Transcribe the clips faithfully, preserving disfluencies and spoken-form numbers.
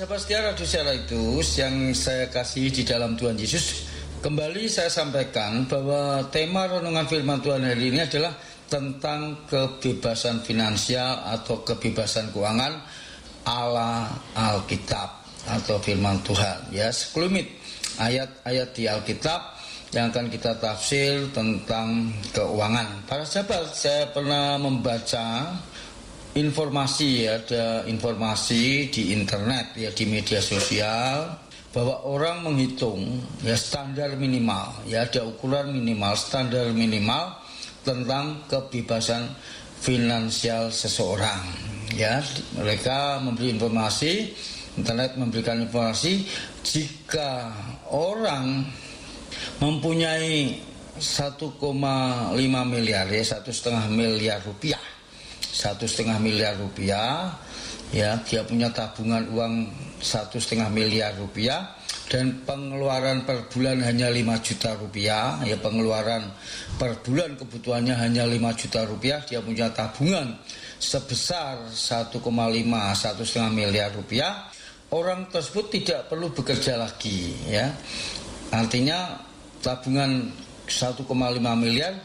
sahabat setia Radio Seraitus yang saya kasih di dalam Tuhan Yesus, kembali saya sampaikan bahwa tema renungan firman Tuhan hari ini adalah tentang kebebasan finansial atau kebebasan keuangan ala Alkitab atau firman Tuhan. Ya, sekelumit ayat-ayat di Alkitab yang akan kita tafsir tentang keuangan. Para sahabat, saya pernah membaca informasi, ya, ada informasi di internet, ya, di media sosial bahwa orang menghitung, ya, standar minimal, ya, ada ukuran minimal, standar minimal tentang kebebasan finansial seseorang. Ya, mereka memberi informasi, internet memberikan informasi, jika orang mempunyai satu koma lima miliar, ya, satu setengah miliar rupiah, satu setengah miliar rupiah, ya, dia punya tabungan uang satu setengah miliar rupiah dan pengeluaran per bulan hanya lima juta rupiah, ya, pengeluaran per bulan kebutuhannya hanya lima juta rupiah, dia punya tabungan sebesar satu koma lima, satu setengah miliar rupiah. Orang tersebut tidak perlu bekerja lagi, ya. Artinya tabungan satu koma lima miliar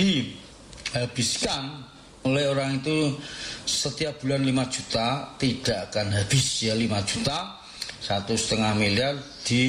dihabiskan oleh orang itu setiap bulan lima juta, tidak akan habis, ya, lima juta, satu setengah miliar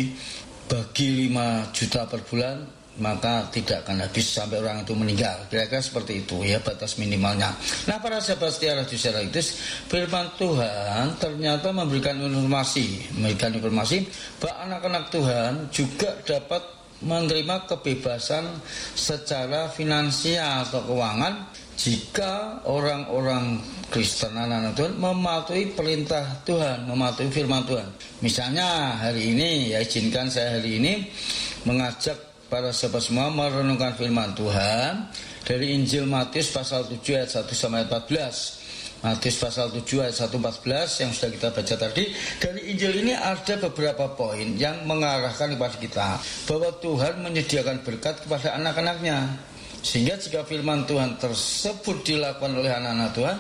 dibagi lima juta per bulan, maka tidak akan habis sampai orang itu meninggal. Kira-kira seperti itu, ya, batas minimalnya. Nah, para sahabat setia Radio Seraitus, firman Tuhan ternyata memberikan informasi, memberikan informasi bahwa anak-anak Tuhan juga dapat menerima kebebasan secara finansial atau keuangan jika orang-orang Kristen, anak-anak Tuhan, mematuhi perintah Tuhan, mematuhi firman Tuhan. Misalnya hari ini, ya, izinkan saya hari ini mengajak para sahabat semua merenungkan firman Tuhan dari Injil Matius pasal tujuh ayat satu sampai empat belas. Matius pasal tujuh ayat satu sampai empat belas yang sudah kita baca tadi. Dari Injil ini ada beberapa poin yang mengarahkan kepada kita bahwa Tuhan menyediakan berkat kepada anak-anaknya, sehingga jika firman Tuhan tersebut dilakukan oleh anak-anak Tuhan,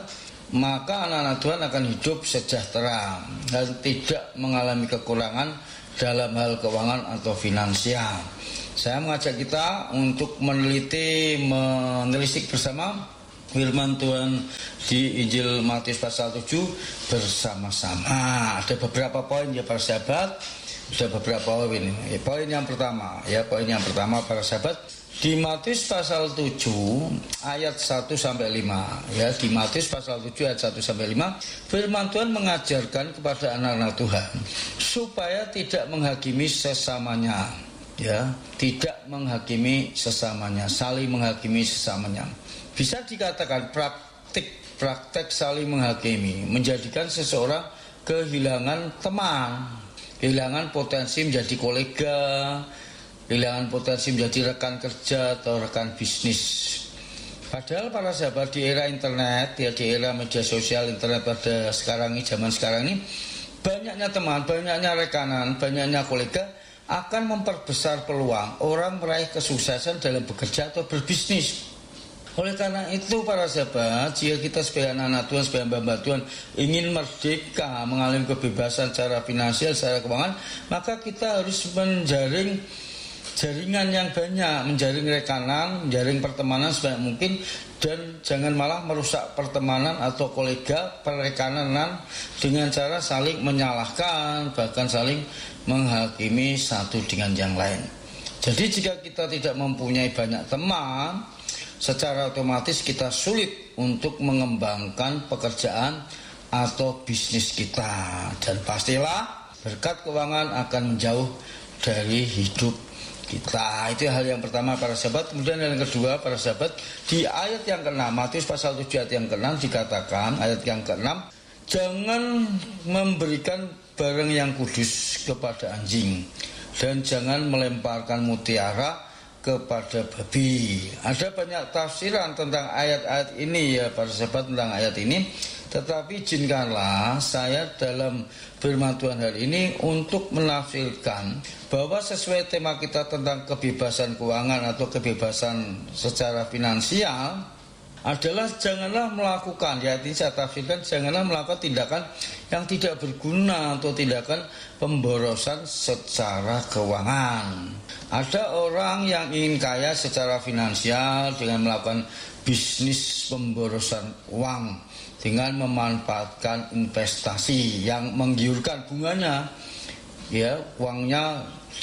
maka anak-anak Tuhan akan hidup sejahtera dan tidak mengalami kekurangan dalam hal keuangan atau finansial. Saya mengajak kita untuk meneliti, menelisik bersama firman Tuhan di Injil Matius pasal tujuh bersama-sama. Ada beberapa poin, ya, para sahabat. Ada beberapa poin. Ya, poin yang pertama, ya, poin yang pertama para sahabat, di Matius pasal tujuh ayat satu sampai lima, ya, di Matius pasal tujuh ayat satu sampai lima, firman Tuhan mengajarkan kepada anak-anak Tuhan supaya tidak menghakimi sesamanya, ya, tidak menghakimi sesamanya, saling menghakimi sesamanya. Bisa dikatakan praktik praktek saling menghakimi menjadikan seseorang kehilangan teman, kehilangan potensi menjadi kolega, kehilangan potensi menjadi rekan kerja atau rekan bisnis. Padahal para sahabat, di era internet, ya, di era media sosial internet pada sekarang ini, zaman sekarang ini, banyaknya teman, banyaknya rekanan, banyaknya kolega akan memperbesar peluang orang meraih kesuksesan dalam bekerja atau berbisnis. Oleh karena itu para sahabat, jika kita sebagai anak-anak Tuhan, sebagai hamba Tuhan ingin merdeka, mengalami kebebasan secara finansial, secara keuangan, maka kita harus menjaring jaringan yang banyak, menjaring rekanan, menjaring pertemanan sebanyak mungkin, dan jangan malah merusak pertemanan atau kolega, perekanan dengan cara saling menyalahkan, bahkan saling menghakimi satu dengan yang lain. Jadi jika kita tidak mempunyai banyak teman, secara otomatis kita sulit untuk mengembangkan pekerjaan atau bisnis kita, dan pastilah berkat keuangan akan menjauh dari hidup kita. Itu hal yang pertama para sahabat. Kemudian yang kedua para sahabat, di ayat yang keenam, Matius pasal tujuh ayat yang keenam dikatakan, ayat yang keenam, jangan memberikan barang yang kudus kepada anjing, dan jangan melemparkan mutiara kepada babi. Ada banyak tafsiran tentang ayat-ayat ini, ya para sahabat, tentang ayat ini. Tetapi izinkanlah saya dalam firman Tuhan hari ini untuk menafsirkan bahwa sesuai tema kita tentang kebebasan keuangan atau kebebasan secara finansial, adalah janganlah melakukan, ya ini saya tafsirkan, janganlah melakukan tindakan yang tidak berguna atau tindakan pemborosan secara keuangan. Ada orang yang ingin kaya secara finansial dengan melakukan bisnis pemborosan uang dengan memanfaatkan investasi yang menggiurkan bunganya, ya uangnya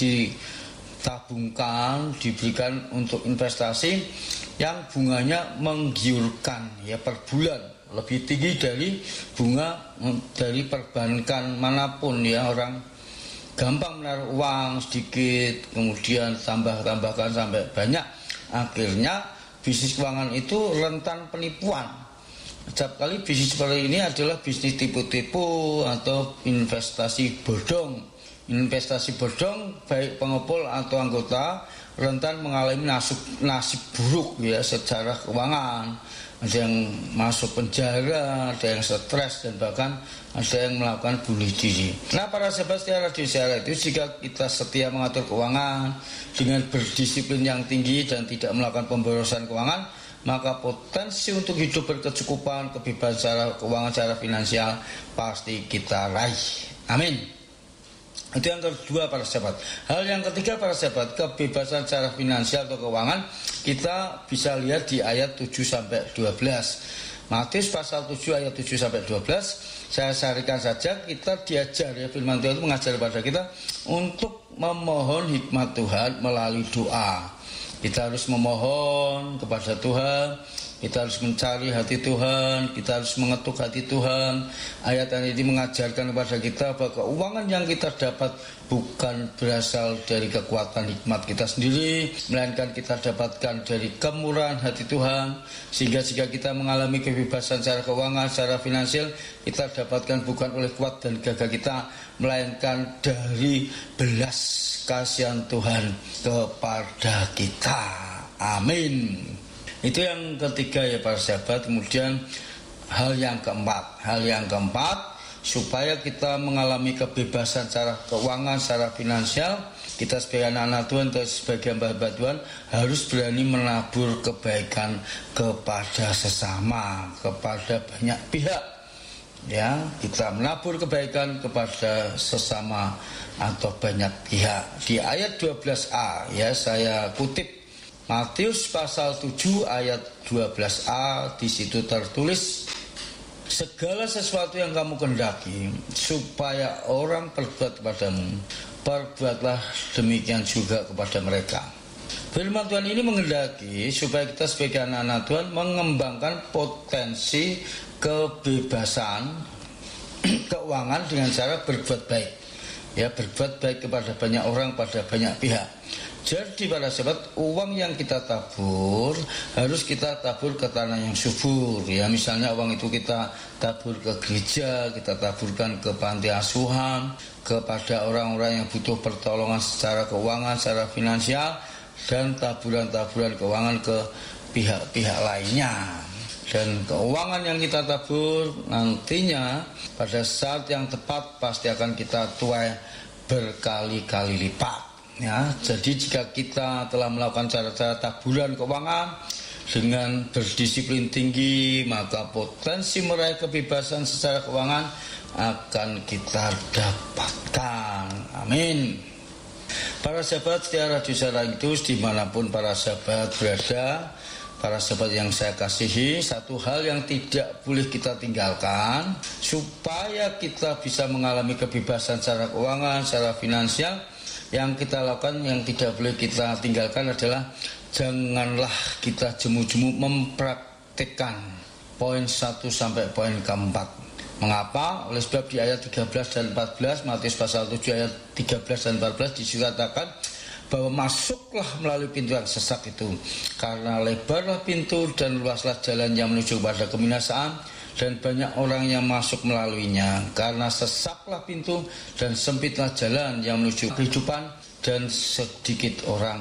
ditabungkan, diberikan untuk investasi yang bunganya menggiurkan, ya per bulan lebih tinggi dari bunga dari perbankan manapun, ya orang gampang menaruh uang sedikit kemudian tambah-tambahkan sampai banyak, akhirnya bisnis keuangan itu rentan penipuan. Setiap kali bisnis seperti ini adalah bisnis tipu-tipu atau investasi bodong. Investasi bodong baik pengepul atau anggota rentan mengalami nasib, nasib buruk, ya secara keuangan. Ada yang masuk penjara, ada yang stres, dan bahkan ada yang melakukan bunuh diri. Nah, para sahabat setia radio siaran itu, jika kita setia mengatur keuangan dengan berdisiplin yang tinggi dan tidak melakukan pemborosan keuangan, maka potensi untuk hidup berkecukupan, kebebasan secara keuangan, secara finansial pasti kita raih. Amin. Itu yang kedua para sahabat. Hal yang ketiga para sahabat, kebebasan secara finansial atau keuangan kita bisa lihat di ayat tujuh sampai dua belas. Matius pasal tujuh ayat tujuh sampai dua belas. Saya sarikan saja, kita diajar, ya firman Tuhan itu mengajar kepada kita untuk memohon hikmat Tuhan melalui doa. Kita harus memohon kepada Tuhan, kita harus mencari hati Tuhan, kita harus mengetuk hati Tuhan. Ayat-ayat ini mengajarkan kepada kita bahwa keuangan yang kita dapat bukan berasal dari kekuatan hikmat kita sendiri, melainkan kita dapatkan dari kemurahan hati Tuhan. Sehingga jika kita mengalami kebebasan secara keuangan, secara finansial, kita dapatkan bukan oleh kuat dan gagah kita, melainkan dari belas kasihan Tuhan kepada kita. Amin. Itu yang ketiga ya para sahabat. Kemudian hal yang keempat, hal yang keempat supaya kita mengalami kebebasan secara keuangan, secara finansial, kita sebagai anak-anak Tuhan atau sebagai hamba-hamba Tuhan harus berani menabur kebaikan kepada sesama, kepada banyak pihak. Ya, kita menabur kebaikan kepada sesama atau banyak pihak. Di ayat dua belas a, ya saya kutip Matius pasal tujuh ayat dua belas a, di situ tertulis, segala sesuatu yang kamu kehendaki supaya orang perbuat kepadamu, perbuatlah demikian juga kepada mereka. Firman Tuhan ini menghendaki supaya kita sebagai anak-anak Tuhan mengembangkan potensi kebebasan keuangan dengan cara berbuat baik. Ya, berbuat baik kepada banyak orang, pada banyak pihak. Jadi para sahabat, uang yang kita tabur harus kita tabur ke tanah yang subur. Ya, misalnya uang itu kita tabur ke gereja, kita taburkan ke panti asuhan, kepada orang-orang yang butuh pertolongan secara keuangan, secara finansial, dan taburan-taburan keuangan ke pihak-pihak lainnya. Dan keuangan yang kita tabur nantinya pada saat yang tepat pasti akan kita tuai berkali-kali lipat. Ya, jadi jika kita telah melakukan cara-cara taburan keuangan dengan berdisiplin tinggi, maka potensi meraih kebebasan secara keuangan akan kita dapatkan. Amin. Para sahabat setia radio siaran itu dimanapun para sahabat berada, para sahabat yang saya kasihi, satu hal yang tidak boleh kita tinggalkan supaya kita bisa mengalami kebebasan secara keuangan, secara finansial, yang kita lakukan, yang tidak boleh kita tinggalkan adalah janganlah kita jemu-jemu mempraktikkan poin satu sampai poin keempat. Mengapa? Oleh sebab di ayat tiga belas dan empat belas Matius pasal tujuh ayat tiga belas dan empat belas dikatakan bahwa masuklah melalui pintu yang sesak itu, karena lebarlah pintu dan luaslah jalan yang menuju kepada kebinasaan, dan banyak orang yang masuk melaluinya. Karena sesaklah pintu dan sempitlah jalan yang menuju kehidupan, dan sedikit orang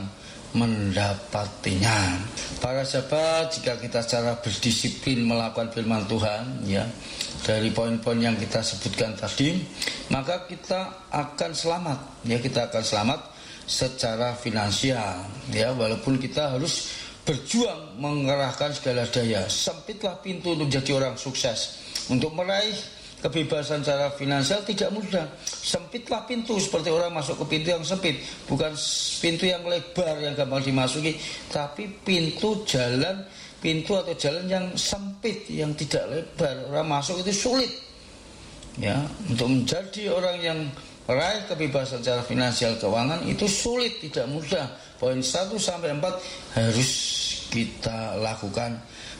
mendapatinya. Para sahabat, jika kita secara berdisiplin melakukan firman Tuhan, ya, dari poin-poin yang kita sebutkan tadi, maka kita akan selamat. Ya, kita akan selamat secara finansial. Ya, walaupun kita harus berjuang mengerahkan segala daya. Sempitlah pintu untuk menjadi orang sukses. Untuk meraih kebebasan secara finansial tidak mudah. Sempitlah pintu, seperti orang masuk ke pintu yang sempit. Bukan pintu yang lebar yang gampang dimasuki, tapi pintu jalan, pintu atau jalan yang sempit, yang tidak lebar. Orang masuk itu sulit. Ya, untuk menjadi orang yang meraih kebebasan secara finansial keuangan itu sulit, tidak mudah. Poin satu sampai empat harus kita lakukan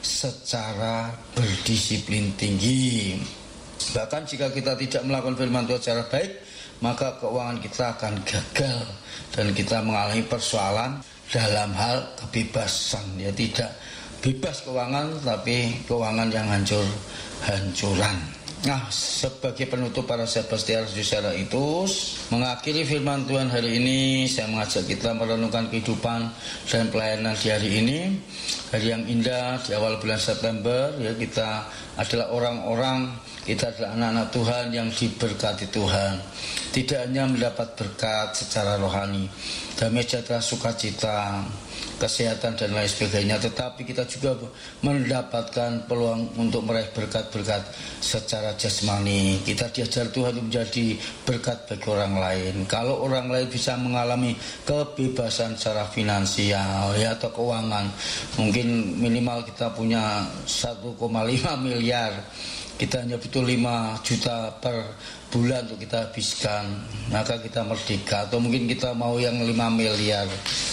secara berdisiplin tinggi. Bahkan jika kita tidak melakukan firman Tuhan secara baik, maka keuangan kita akan gagal dan kita mengalami persoalan dalam hal kebebasan. Ya, tidak bebas keuangan, tapi keuangan yang hancur-hancuran. Nah, sebagai penutup para sahabat setia secara itu, mengakhiri firman Tuhan hari ini, saya mengajak kita merenungkan kehidupan dan pelayanan di hari ini. Hari yang indah di awal bulan September, ya, kita adalah orang-orang, kita adalah anak-anak Tuhan yang diberkati Tuhan. Tidak hanya mendapat berkat secara rohani, damai sejahtera, sukacita, kesehatan dan lain sebagainya, tetapi kita juga mendapatkan peluang untuk meraih berkat-berkat secara jasmani. Kita diajar Tuhan untuk menjadi berkat bagi orang lain. Kalau orang lain bisa mengalami kebebasan secara finansial, ya, atau keuangan, mungkin minimal kita punya satu koma lima miliar, kita hanya butuh lima juta per bulan untuk kita habiskan, maka kita merdeka. Atau mungkin kita mau yang lima miliar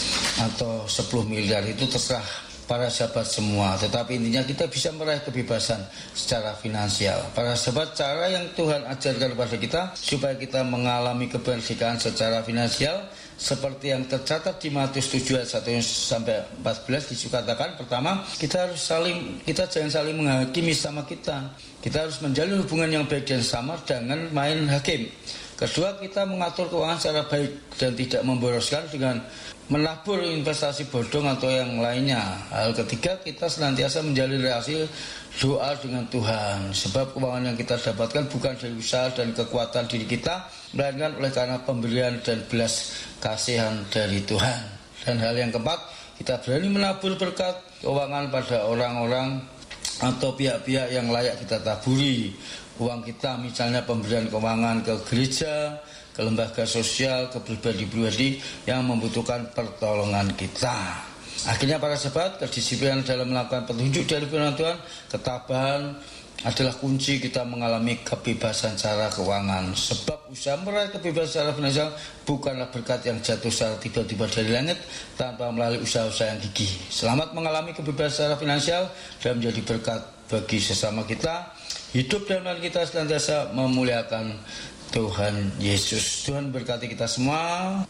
atau sepuluh miliar, itu terserah para sahabat semua. Tetapi intinya kita bisa meraih kebebasan secara finansial. Para sahabat, cara yang Tuhan ajarkan kepada kita supaya kita mengalami kemerdekaan secara finansial seperti yang tercatat di Matius tujuh ayat satu sampai empat belas dikatakan, pertama, kita harus saling kita jangan saling menghakimi sama kita. Kita harus menjalin hubungan yang baik dan sama, jangan main hakim. Kedua, kita mengatur keuangan secara baik dan tidak memboroskan dengan menabur investasi bodong atau yang lainnya. Hal ketiga, kita senantiasa menjalin relasi doa dengan Tuhan, sebab keuangan yang kita dapatkan bukan dari usaha dan kekuatan diri kita, melainkan oleh karena pemberian dan belas kasihan dari Tuhan. Dan hal yang keempat, kita berani menabur berkat keuangan pada orang-orang atau pihak-pihak yang layak kita taburi uang kita, misalnya pemberian keuangan ke gereja, ke lembaga sosial, ke pribadi-pribadi yang membutuhkan pertolongan kita. Akhirnya para sahabat, kedisiplinan dalam melakukan petunjuk dari firman Tuhan, ketabahan adalah kunci kita mengalami kebebasan secara keuangan. Sebab usaha meraih kebebasan secara finansial bukanlah berkat yang jatuh secara tiba-tiba dari langit tanpa melalui usaha-usaha yang gigih. Selamat mengalami kebebasan secara finansial dan menjadi berkat bagi sesama kita. Hidup dalam kita senantiasa memuliakan Tuhan Yesus. Tuhan berkati kita semua.